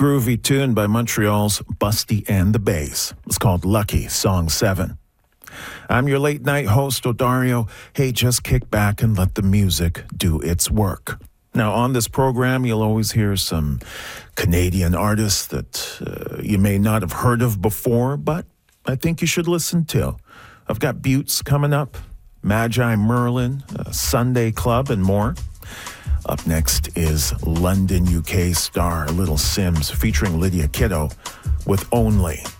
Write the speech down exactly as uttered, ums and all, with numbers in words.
groovy tune by Montreal's Busty and the Bass. It's called Lucky, Song seven. I'm your late night host, Odario. Hey, just kick back and let the music do its work. Now, on this program, you'll always hear some Canadian artists that uh, you may not have heard of before, but I think you should listen to. I've got Buttes coming up, Magi Merlin, uh, Sunday Club, and more. Up next is London, U K star Little Sims featuring Lydia Kiddo with Only.